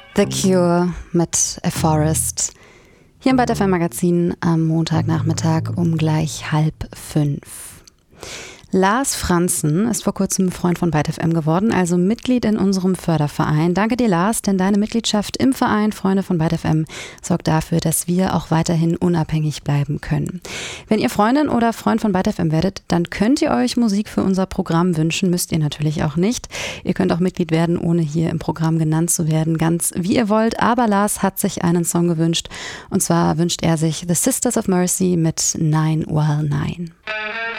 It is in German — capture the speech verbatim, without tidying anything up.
The Cure mit A Forest. Hier im Byte F M Magazin am Montagnachmittag um gleich halb fünf. Lars Franzen ist vor kurzem Freund von Byte F M geworden, also Mitglied in unserem Förderverein. Danke dir, Lars, denn deine Mitgliedschaft im Verein Freunde von Byte F M sorgt dafür, dass wir auch weiterhin unabhängig bleiben können. Wenn ihr Freundin oder Freund von Byte F M werdet, dann könnt ihr euch Musik für unser Programm wünschen, müsst ihr natürlich auch nicht. Ihr könnt auch Mitglied werden, ohne hier im Programm genannt zu werden, ganz wie ihr wollt. Aber Lars hat sich einen Song gewünscht, und zwar wünscht er sich The Sisters of Mercy mit Nine Well Nine.